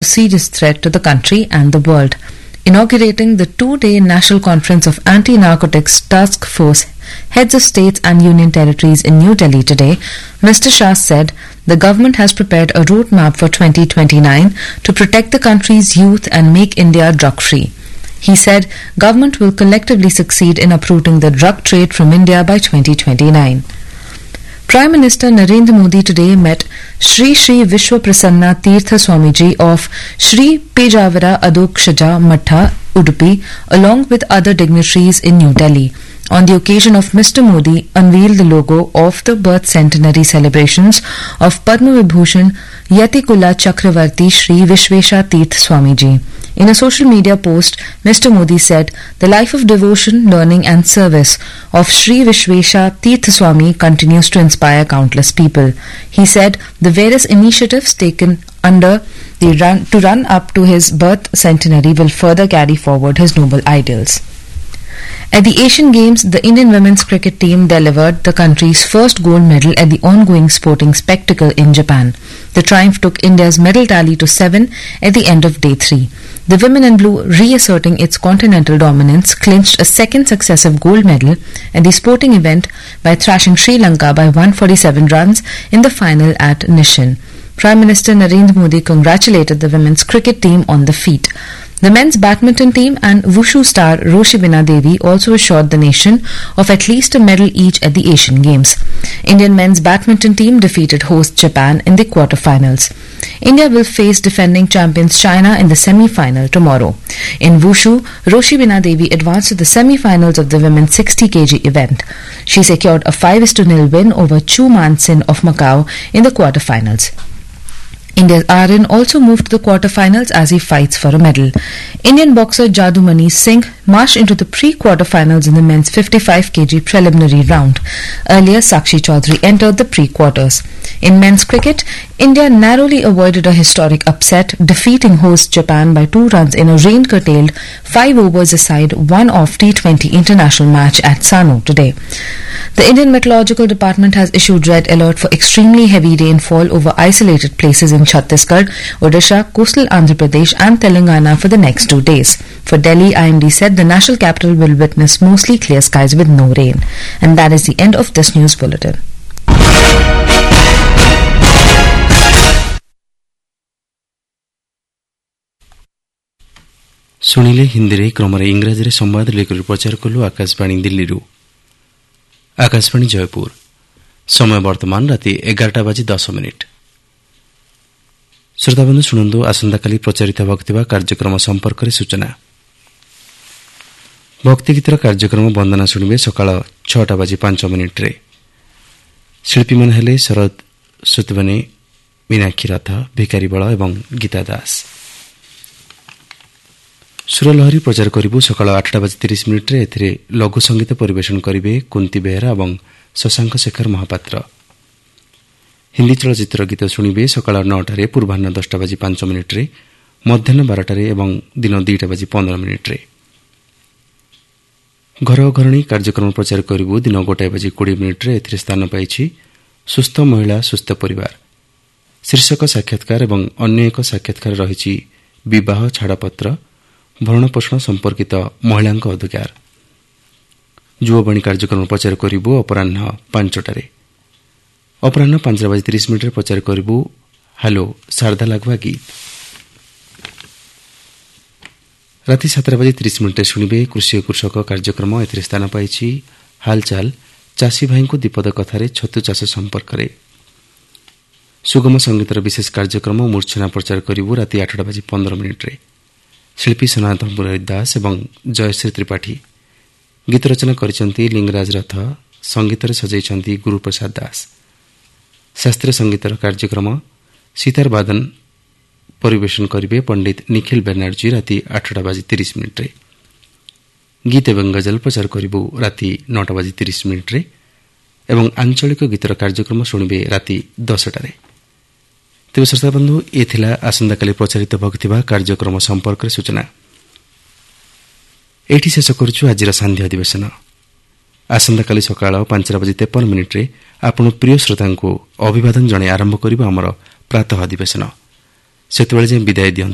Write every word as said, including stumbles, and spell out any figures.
serious threat to the country and the world. Inaugurating the two-day National Conference of Anti-Narcotics Task Force Heads of States and Union Territories in New Delhi today, Mister Shah said the government has prepared a roadmap for twenty twenty-nine to protect the country's youth and make India drug-free. He said government will collectively succeed in uprooting the drug trade from India by twenty twenty-nine. Prime Minister Narendra Modi today met Shri Shri Vishwa Prasanna Tirtha Swamiji of Shri Pejavara Adokshaja Mattha, Udupi, along with other dignitaries in New Delhi. On the occasion of Mister Modi unveiled the logo of the birth centenary celebrations of Padma Vibhushan Yatikula Chakravarti Shri Vishwesha Tirth Swamiji. In a social media post, Mister Modi said the life of devotion, learning and service of Shri Vishwesha Tirth Swami continues to inspire countless people. He said the various initiatives taken under the run to run up to his birth centenary will further carry forward his noble ideals. At the Asian Games, the Indian women's cricket team delivered the country's first gold medal at the ongoing sporting spectacle in Japan. The triumph took India's medal tally to seven at the end of day three. The women in blue, reasserting its continental dominance, clinched a second successive gold medal at the sporting event by thrashing Sri Lanka by one hundred forty-seven runs in the final at Nishin. Prime Minister Narendra Modi congratulated the women's cricket team on the feat. The men's badminton team and wushu star Roshibina Devi also assured the nation of at least a medal each at the Asian Games. Indian men's badminton team defeated host Japan in the quarter-finals. India will face defending champions China in the semi-final tomorrow. In wushu, Roshibina Devi advanced to the semi-finals of the women's sixty kilograms event. She secured a five to nil win over Chu Man Sin of Macau in the quarter-finals. India's Aryan also moved to the quarter-finals as he fights for a medal. Indian boxer Jadumani Singh marched into the pre-quarter-finals in the men's fifty-five kilograms preliminary round. Earlier, Sakshi Chaudhary entered the pre-quarters. In men's cricket, India narrowly avoided a historic upset, defeating host Japan by two runs in a rain-curtailed five overs aside one-off T twenty international match at Sano today. The Indian Meteorological Department has issued red alert for extremely heavy rainfall over isolated places in Chhattisgarh, Odisha, coastal Andhra Pradesh and Telangana for the next two days. For Delhi, I M D said the national capital will witness mostly clear skies with no rain. And that is the end of this news bulletin. ଶୁଣିଲେ ହିନ୍ଦୀରେ କ୍ରମରେ ଇଂରାଜୀରେ ସମ୍ବାଦ ଲେଖରୁ ପ୍ରଚାର କଲୁ ଆକାଶବାଣୀ ଦିଲ୍ଲୀରୁ। ଆକାଶବାଣୀ ଜୟପୁର। ସମୟ ବର୍ତ୍ତମାନ ରାତି ଏଗାରଟା ବାଜି ଦଶ ମିନିଟ୍। ଶ୍ରୋତାବନ୍ଧୁ ଶୁଣନ୍ତୁ ଆସନ୍ତାକାଲି ପ୍ରଚାରିତ ହେବାକୁ ଥିବା କାର୍ଯ୍ୟକ୍ରମ ସମ୍ପର୍କରେ ସୂଚନା। ଭକ୍ତିଗୀତର କାର୍ଯ୍ୟକ୍ରମ ବନ୍ଦନା ଶୁଣିବେ ସକାଳ ଛଅଟା ବାଜି ପାଞ୍ଚ ମିନିଟ୍ରେ। ଶିଳ୍ପୀମାନେ ହେଲେ ଶରଦ ସୁତବନେ, ମୀନାକ୍ଷୀ ରଥ, ଭିକାରୀ ବଳ ଏବଂ ଗୀତା ଦାସ। ସୁରଲହରୀ ପ୍ରଚାର କରିବୁ ସକାଳ ଆଠଟା ବାଜି ତିରିଶ ମିନିଟ୍ରେ। ଏଥିରେ ଲଘୁ ସଙ୍ଗୀତ ପରିବେଷଣ କରିବେ କୁନ୍ତୀ ବେହେରା ଏବଂ ଶଶାଙ୍କ ଶେଖର ମହାପାତ୍ର। ହିନ୍ଦୀ ଚଳଚ୍ଚିତ୍ର ଗୀତ ଶୁଣିବେ ସକାଳ ନଅଟାରେ, ପୂର୍ବାହ୍ନ ଦଶଟା ବାଜି ପାଞ୍ଚ ମିନିଟ୍ରେ, ମଧ୍ୟାହ୍ନ ବାରଟାରେ ଏବଂ ଦିନ ଦୁଇଟା ବାଜି ପନ୍ଦର ମିନିଟ୍ରେ। ଘର ଘରଣୀ କାର୍ଯ୍ୟକ୍ରମ ପ୍ରଚାର କରିବୁ ଦିନ ଗୋଟାଏ ବାଜି କୋଡ଼ିଏ ମିନିଟ୍ରେ। ଏଥିରେ ସ୍ଥାନ ପାଇଛି ସୁସ୍ଥ ମହିଳା ସୁସ୍ଥ ପରିବାର ଶୀର୍ଷକ ସାକ୍ଷାତକାର ଏବଂ ଅନ୍ୟ ଏକ ସାକ୍ଷାତକାର ରହିଛି ବିବାହ, ଛାଡ଼ପତ୍ର, ଭରଣପୋଷଣ ସମ୍ପର୍କିତ ମହିଳାଙ୍କ ଅଧିକାର। ଯୁବବାଣୀ କାର୍ଯ୍ୟକ୍ରମ ପ୍ରଚାର କରିବୁ ଅପରାହ୍ନ ପାଞ୍ଚଟାରେ। ଅପରାହ୍ନ ପାଞ୍ଚଟା ବାଜି ତିରିଶ ମିନିଟ୍ରେ ପ୍ରଚାର କରିବୁ ହ୍ୟାଲୋ ଶାରଦା ଲାଘବା ଗୀତ। ରାତି ସାତଟା ବାଜି ତିରିଶ ମିନିଟ୍ରେ ଶୁଣିବେ କୃଷି ଓ କୃଷକ କାର୍ଯ୍ୟକ୍ରମ। ଏଥିରେ ସ୍ଥାନ ପାଇଛି ହାଲଚାଲ ଚାଷୀ ଭାଇଙ୍କୁ ଦୀପଦ କଥାରେ ଛତୁ ଚାଷ ସମ୍ପର୍କରେ। ସୁଗମ ସଙ୍ଗୀତର ବିଶେଷ କାର୍ଯ୍ୟକ୍ରମ ମୂର୍ଚ୍ଛନା ପ୍ରଚାର କରିବୁ ରାତି ଆଠଟା ବାଜି ପନ୍ଦର ମିନିଟ୍ରେ। ଶିଳ୍ପୀ ସନାତନ ମୁରାରୀ ଦାସ ଏବଂ ଜୟଶ୍ରୀ ତ୍ରିପାଠୀ। ଗୀତ ରଚନା କରିଛନ୍ତି ଲିଙ୍ଗରାଜ ରଥ, ସଙ୍ଗୀତରେ ସଜାଇଛନ୍ତି ଗୁରୁପ୍ରସାଦ ଦାସ। ଶାସ୍ତ୍ରୀୟ ସଙ୍ଗୀତର କାର୍ଯ୍ୟକ୍ରମ ସିତାର ବାଦନ ପରିବେଷଣ କରିବେ ପଣ୍ଡିତ ନିଖିଲ ବେନାର୍ଜୀ ରାତି ଆଠଟା ବାଜି ତିରିଶ ମିନିଟ୍ରେ। ଗୀତ ଏବଂ ଗଜଲ ପ୍ରଚାର କରିବୁ ରାତି ନଅଟା ବାଜି ତିରିଶ ମିନିଟ୍ରେ ଏବଂ ଆଞ୍ଚଳିକ ଗୀତର କାର୍ଯ୍ୟକ୍ରମ ଶୁଣିବେ ରାତି ଦଶଟାରେ। ତେବେ ଶ୍ରୋତାବନ୍ଧୁ, ଏ ଥିଲା ଆସନ୍ତାକାଲି ପ୍ରଚାରିତ ହେବାକୁ ଥିବା କାର୍ଯ୍ୟକ୍ରମ ସମ୍ପର୍କରେ ସୂଚନା। ଏଇଠି ଶେଷ କରୁଛୁ ଆଜିର ସାନ୍ଧ୍ୟ ଅଧିବେଶନ। ଆସନ୍ତାକାଲି ସକାଳ ପାଞ୍ଚଟା ବାଜି ତେପନ ମିନିଟ୍ରେ ଆପଣ ପ୍ରିୟ ଶ୍ରୋତାଙ୍କୁ ଅଭିବାଦନ ଜଣାଇ ଆରମ୍ଭ କରିବ ଆମର ପ୍ରାତଃ ଅଧିବେଶନ। ସେତେବେଳେ ଯାଏଁ ବିଦାୟ ଦିଅନ୍ତୁ।